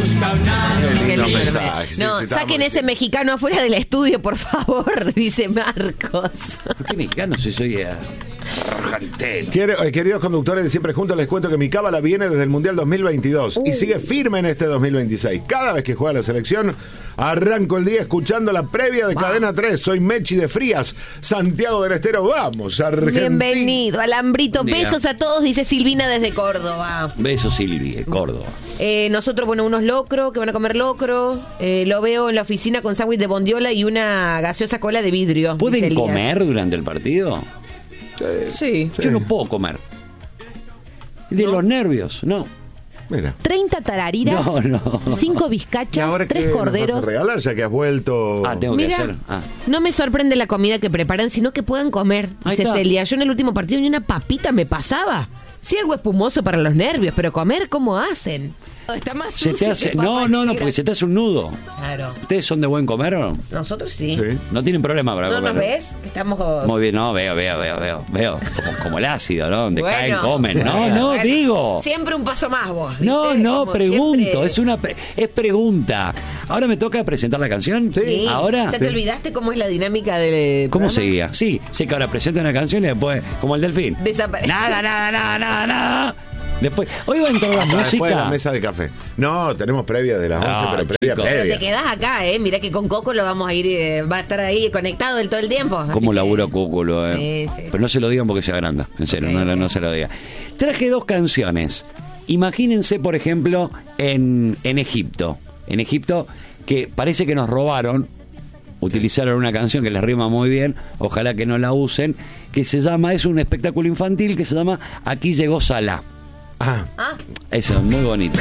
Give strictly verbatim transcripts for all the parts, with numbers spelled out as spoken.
Qué lindo mensaje. Sí, no, sí, saquen ese mexicano afuera del estudio, por favor, dice Marcos. ¿Por qué mexicano si soy eh, argentino? Quiero, eh, queridos conductores de Siempre Juntos, les cuento que mi cábala viene desde el Mundial dos mil veintidós uh. y sigue firme en este dos mil veintiséis. Cada vez que juega la selección, arranco el día escuchando la previa de Va. Cadena tres. Soy Mechi de Frías, Santiago del Estero. Vamos, Argentina. Bienvenido, Alambrito. Mira. Besos a todos, dice Silvina desde Córdoba. Besos, Silvi, de Córdoba. Eh, nosotros, bueno, unos locros que van a comer locro. Eh, lo veo en la oficina con sándwich de bondiola y una gaseosa cola de vidrio. ¿Pueden comer durante el partido? Sí. Yo sí. no puedo comer. De ¿No? los nervios, no. Mira. treinta tarariras, no, no. cinco bizcachas, tres corderos. ¿Vas a regalar ya que has vuelto? Ah, tengo Mira, que hacer. Ah. No me sorprende la comida que preparan, sino que puedan comer. Dice Celia, yo en el último partido ni una papita me pasaba. Sí, algo espumoso para los nervios, pero comer, ¿cómo hacen? Está más se te hace, no, no, no, porque se te hace un nudo. Claro. ¿Ustedes son de buen comer o no? Nosotros sí. sí. No tienen problema para ¿No comer. ¿No nos ves? Que estamos... Muy bien, no, veo, veo, veo, veo, veo. Como, como el ácido, ¿no? Donde bueno, caen, comen. No, bueno, no, bueno. digo. Siempre un paso más vos, ¿viste? No, no, como pregunto. Siempre... Es una es pregunta. Ahora me toca presentar la canción. Sí. Ahora. ¿Ya te sí. olvidaste cómo es la dinámica del ¿Cómo programa? seguía? Sí, sé que ahora presento una canción y después, como el delfín. Desaparece. Nada, nada, nada, nada, nada. Después, hoy va a entrar la música. Después de la mesa de café. No, tenemos previa de las once, no, pero previa, chico. previa. Pero te quedás acá, ¿eh? Mirá que con Coco lo vamos a ir, eh, va a estar ahí conectado el todo el tiempo. ¿Cómo que... laburo Cúculo, eh? Sí, sí, pero sí. no se lo digan porque se agranda. En serio, okay. no, no se lo digan. Traje dos canciones. Imagínense, por ejemplo, en, en Egipto. En Egipto, que parece que nos robaron. Utilizaron una canción que les rima muy bien, ojalá que no la usen, que se llama, es un espectáculo infantil que se llama Aquí llegó Salah. Ah. ah. Eso es muy bonito.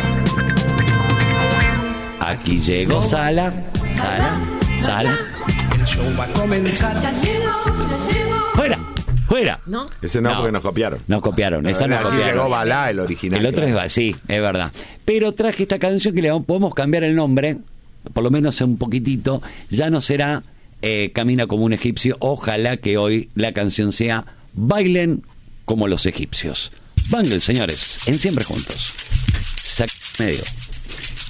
Aquí llegó Salah, Salah, Salah. El show va a comenzar. Ya llegó, ya llegó. ¡Fuera! ¡Fuera! ¿No? Ese no, no, porque nos copiaron. Nos copiaron, no, esa nos aquí copiaron. llegó Balá, el original. El otro claro. es sí, es verdad. Pero traje esta canción que le podemos cambiar el nombre, por lo menos un poquitito. Ya no será eh, Camina como un egipcio. Ojalá que hoy la canción sea Bailen como los egipcios. Bangle, señores, en Siempre Juntos. Sac medio.